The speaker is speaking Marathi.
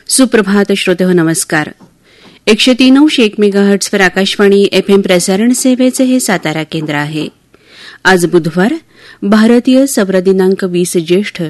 सुप्रभात श्रोते हो, नमस्कार. 103.1 मेगाहर्ट्झवर आकाशवाणी FM प्रसारण सेवेचे हे सातारा केंद्र आहे. आज बुधवार, भारतीय सौर दिनांक 20 ज्येष्ठ